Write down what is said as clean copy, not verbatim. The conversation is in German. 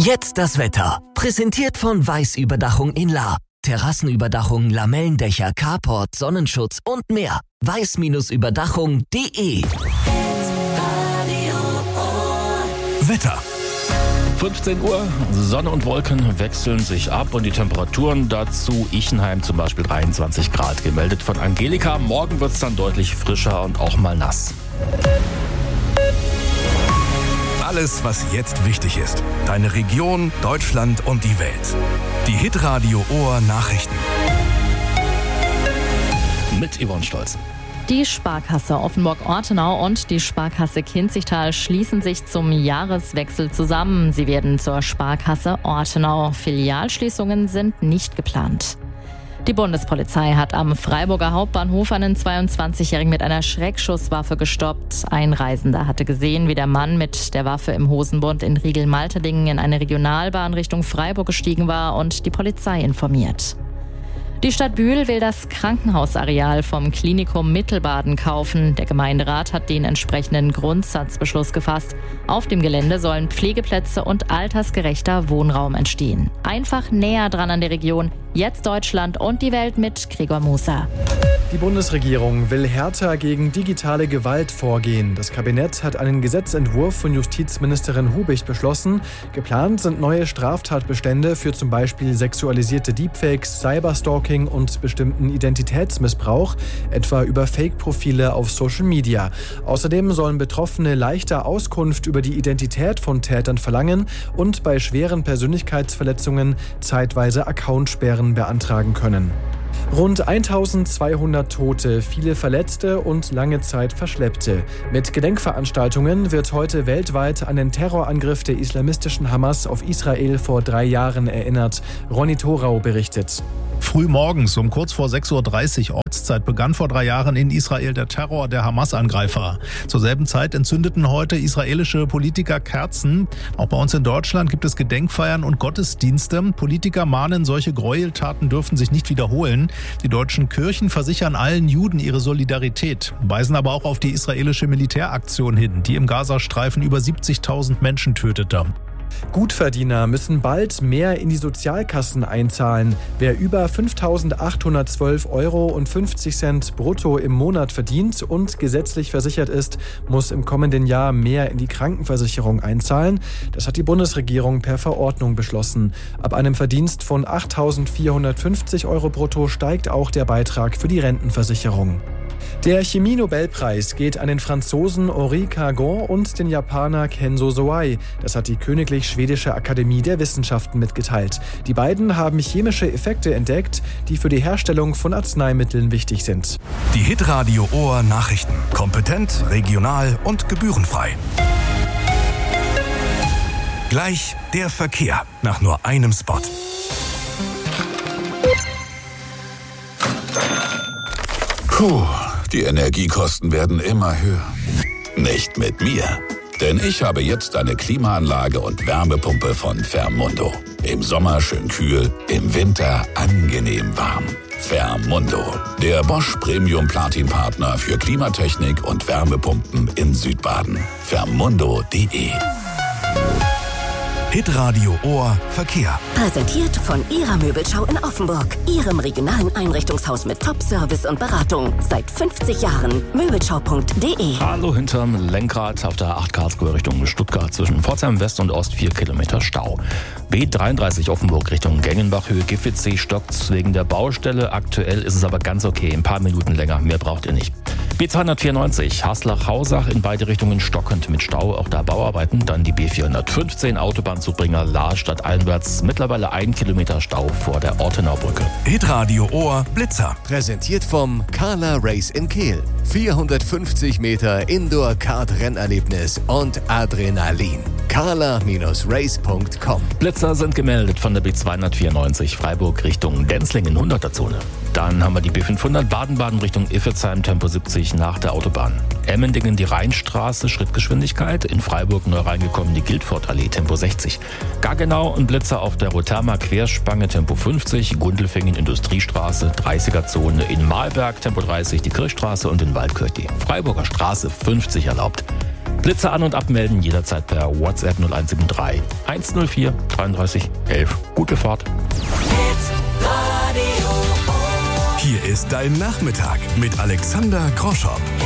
Jetzt das Wetter. Präsentiert von Weiß Überdachung in Lahr. Terrassenüberdachung, Lamellendächer, Carport, Sonnenschutz und mehr. weiß-überdachung.de. Wetter. 15 Uhr, Sonne und Wolken wechseln sich ab und die Temperaturen dazu Ichenheim zum Beispiel 23 Grad gemeldet von Angelika. Morgen wird es dann deutlich frischer und auch mal nass. Alles, was jetzt wichtig ist. Deine Region, Deutschland und die Welt. Die Hitradio Ohr Nachrichten. Mit Yvonne Stolz. Die Sparkasse Offenburg-Ortenau und die Sparkasse Kinzigtal schließen sich zum Jahreswechsel zusammen. Sie werden zur Sparkasse Ortenau. Filialschließungen sind nicht geplant. Die Bundespolizei hat am Freiburger Hauptbahnhof einen 22-Jährigen mit einer Schreckschusswaffe gestoppt. Ein Reisender hatte gesehen, wie der Mann mit der Waffe im Hosenbund in Riegel-Malterdingen in eine Regionalbahn Richtung Freiburg gestiegen war und die Polizei informiert. Die Stadt Bühl will das Krankenhausareal vom Klinikum Mittelbaden kaufen. Der Gemeinderat hat den entsprechenden Grundsatzbeschluss gefasst. Auf dem Gelände sollen Pflegeplätze und altersgerechter Wohnraum entstehen. Einfach näher dran an der Region. Jetzt Deutschland und die Welt mit Gregor Moser. Die Bundesregierung will härter gegen digitale Gewalt vorgehen. Das Kabinett hat einen Gesetzentwurf von Justizministerin Hubich beschlossen. Geplant sind neue Straftatbestände für zum Beispiel sexualisierte Deepfakes, Cyberstalking und bestimmten Identitätsmissbrauch, etwa über Fake-Profile auf Social Media. Außerdem sollen Betroffene leichter Auskunft über die Identität von Tätern verlangen und bei schweren Persönlichkeitsverletzungen zeitweise Accountsperren beantragen können. Rund 1200 Tote, viele Verletzte und lange Zeit Verschleppte. Mit Gedenkveranstaltungen wird heute weltweit an den Terrorangriff der islamistischen Hamas auf Israel vor 3 Jahren erinnert. Ronny Thorau berichtet. Frühmorgens um kurz vor 6.30 Uhr Ortszeit begann vor 3 Jahren in Israel der Terror der Hamas-Angreifer. Zur selben Zeit entzündeten heute israelische Politiker Kerzen. Auch bei uns in Deutschland gibt es Gedenkfeiern und Gottesdienste. Politiker mahnen, solche Gräueltaten dürfen sich nicht wiederholen. Die deutschen Kirchen versichern allen Juden ihre Solidarität, weisen aber auch auf die israelische Militäraktion hin, die im Gazastreifen über 70.000 Menschen tötete. Gutverdiener müssen bald mehr in die Sozialkassen einzahlen. Wer über 5.812,50 € brutto im Monat verdient und gesetzlich versichert ist, muss im kommenden Jahr mehr in die Krankenversicherung einzahlen. Das hat die Bundesregierung per Verordnung beschlossen. Ab einem Verdienst von 8.450 € brutto steigt auch der Beitrag für die Rentenversicherung. Der Chemie-Nobelpreis geht an den Franzosen Henri Cargon und den Japaner Kenzo Soai. Das hat die Königlich Schwedische Akademie der Wissenschaften mitgeteilt. Die beiden haben chemische Effekte entdeckt, die für die Herstellung von Arzneimitteln wichtig sind. Die Hitradio Ohr Nachrichten. Kompetent, regional und gebührenfrei. Gleich der Verkehr nach nur einem Spot. Puh, die Energiekosten werden immer höher. Nicht mit mir. Denn ich habe jetzt eine Klimaanlage und Wärmepumpe von Fermundo. Im Sommer schön kühl, im Winter angenehm warm. Fermundo, der Bosch Premium Platin Partner für Klimatechnik und Wärmepumpen in Südbaden. Fermundo.de. Hitradio Ohr Verkehr. Präsentiert von Ihrer Möbelschau in Offenburg. Ihrem regionalen Einrichtungshaus mit Top-Service und Beratung. Seit 50 Jahren. Möbelschau.de. Hallo hinterm Lenkrad auf der A8 Karlsruhe Richtung Stuttgart zwischen Pforzheim West und Ost 4 Kilometer Stau. B33 Offenburg Richtung Gengenbach, Höhe Giffitz stockt wegen der Baustelle. Aktuell ist es aber ganz okay. Ein paar Minuten länger. Mehr braucht ihr nicht. B294 Haslach-Hausach in beide Richtungen stockend mit Stau. Auch da Bauarbeiten. Dann die B415 Autobahnzubringer Lahr stadteinwärts. Mittlerweile 1 Kilometer Stau vor der Ortenaubrücke. Hitradio Ohr Blitzer. Präsentiert vom Carla Race in Kehl. 450 Meter Indoor-Kart-Rennerlebnis und Adrenalin. carla-race.com. Blitzer sind gemeldet von der B294 Freiburg Richtung Denzlingen 100er Zone. Dann haben wir die B500 Baden-Baden Richtung Iffezheim Tempo 70 nach der Autobahn. Emmendingen die Rheinstraße Schrittgeschwindigkeit. In Freiburg neu reingekommen die Guildford-Allee Tempo 60. Gaggenau und Blitzer auf der Rothermer Querspange Tempo 50. Gundelfingen Industriestraße 30er Zone. In Mahlberg Tempo 30 die Kirchstraße und in Waldkirch die Freiburger Straße 50 erlaubt. Blitze an- und abmelden jederzeit per WhatsApp 0173 104 33 11. Gute Fahrt. Hier ist dein Nachmittag mit Alexander Groschow.